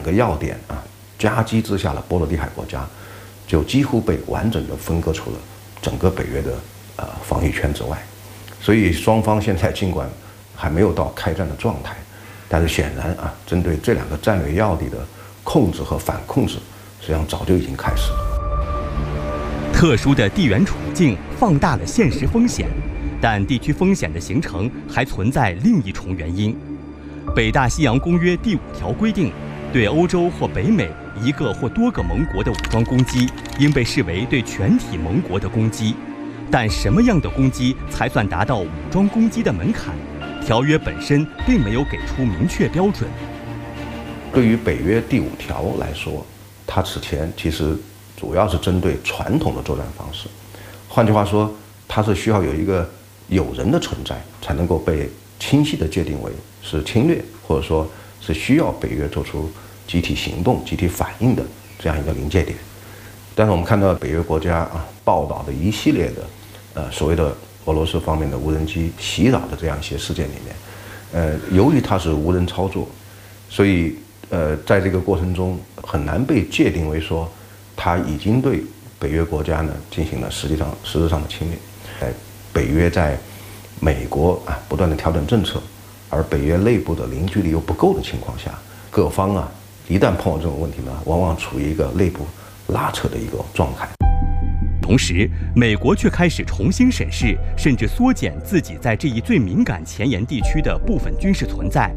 个要点啊夹击之下的波罗的海国家，就几乎被完整的分割出了整个北约的防御圈之外。所以双方现在尽管还没有到开战的状态，但是显然啊，针对这两个战略要地的控制和反控制，实际上早就已经开始了。 特殊的地缘处境放大了现实风险，但地区风险的形成还存在另一重原因。北大西洋公约第5条规定，对欧洲或北美一个或多个盟国的武装攻击，应被视为对全体盟国的攻击。但什么样的攻击才算达到武装攻击的门槛？条约本身并没有给出明确标准。 对于北约第5条来说，它此前其实主要是针对传统的作战方式，换句话说，它是需要有一个有人的存在，才能够被清晰地界定为是侵略，或者说是需要北约做出集体行动、集体反应的这样一个临界点。但是我们看到北约国家报道的一系列的所谓的俄罗斯方面的无人机袭扰的这样一些事件里面，由于它是无人操作，所以在这个过程中很难被界定为说它已经对北约国家呢进行了实质上的侵略。北约在美国不断的调整政策，而北约内部的凝聚力又不够的情况下，各方一旦碰到这种问题呢，往往处于一个内部拉扯的一个状态。 同时，美国却开始重新审视，甚至缩减自己在这一最敏感前沿地区的部分军事存在。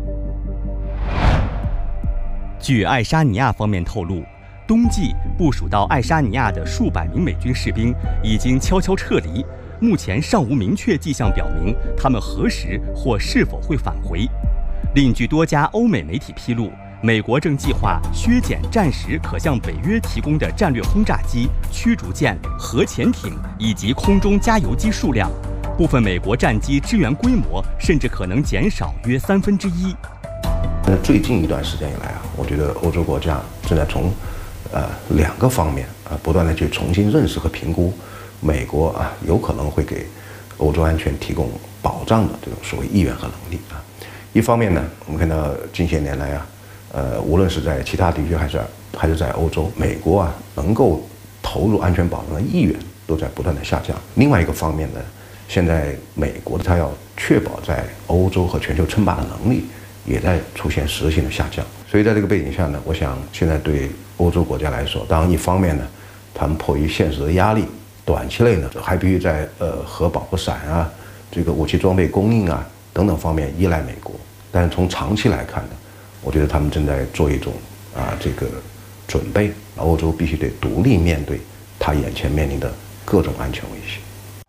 据爱沙尼亚方面透露，冬季部署到爱沙尼亚的数百名美军士兵已经悄悄撤离，目前尚无明确迹象表明他们何时或是否会返回。另据多家欧美媒体披露，美国正计划削减战时可向北约提供的战略轰炸机、驱逐舰、核潜艇以及空中加油机数量，部分美国战机支援规模甚至可能减少约1/3。 最近一段时间以来我觉得欧洲国家正在从2个方面不断的去重新认识和评估美国有可能会给欧洲安全提供保障的这种所谓意愿和能力一方面呢，我们看到近些年来无论是在其他地区还是在欧洲，美国能够投入安全保障的意愿都在不断的下降。另外一个方面呢，现在美国它要确保在欧洲和全球称霸的能力也在出现实质性的下降。所以在这个背景下呢，我想现在对欧洲国家来说，当然一方面呢，他们迫于现实的压力，短期内呢还必须在核保护伞这个武器装备供应等等方面依赖美国。但是从长期来看呢，我觉得他们正在做一种这个准备，欧洲必须得独立面对他眼前面临的各种安全威胁。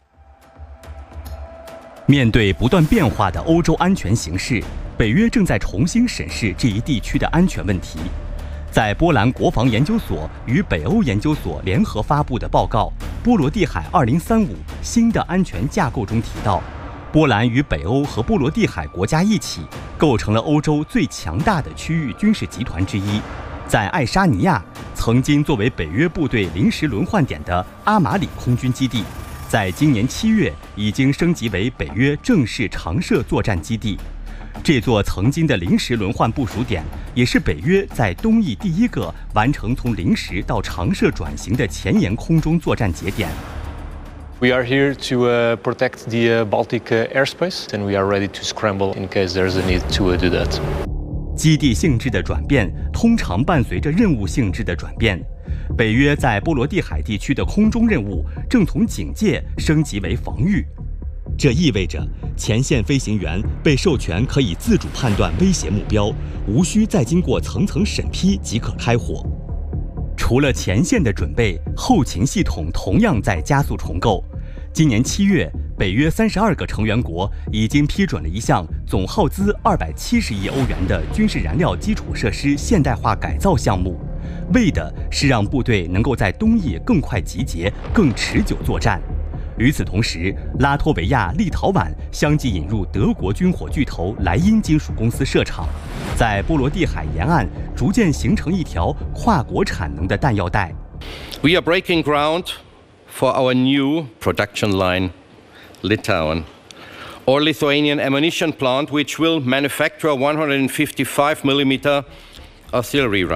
面对不断变化的欧洲安全形势，北约正在重新审视这一地区的安全问题。在波兰国防研究所与北欧研究所联合发布的报告《波罗的海2035新的安全架构》中提到，波兰与北欧和波罗的海国家一起构成了欧洲最强大的区域军事集团之一。在爱沙尼亚，曾经作为北约部队临时轮换点的阿马里空军基地，在今年7月已经升级为北约正式常设作战基地。这座曾经的临时轮换部署点，也是北约在东翼第一个完成从临时到常设转型的前沿空中作战节点。 We are here to protect the Baltic airspace, and we are ready to scramble in case there's a need to do that. 基地性质的转变通常伴随着任务性质的转变。北约在波罗的海地区的空中任务正从警戒升级为防御，这意味着前线飞行员被授权可以自主判断威胁目标，无需再经过层层审批即可开火。除了前线的准备，后勤系统同样在加速重构。今年7月，北约32个成员国已经批准了一项总耗资270亿欧元的军事燃料基础设施现代化改造项目，为的是让部队能够在东翼更快集结、更持久作战。与此同时，拉脱维亚、立陶宛相继引入德国军火巨头莱茵金属公司设厂，在波罗的海沿岸逐渐形成一条跨国产能的弹药带。 We are breaking ground for our new production line, Litauen, or Lithuanian ammunition plant, which will manufacture 155mm artillery rounds.